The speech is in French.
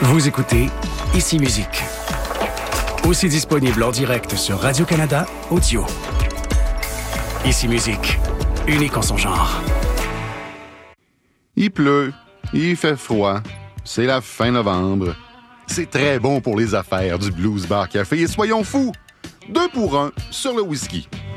Vous écoutez Ici Musique. Aussi disponible en direct sur Radio-Canada Audio. Ici Musique, unique en son genre. Il pleut, il fait froid, c'est la fin novembre. C'est très bon pour les affaires du Blues Bar Café et soyons fous, 2 pour 1 sur le whisky.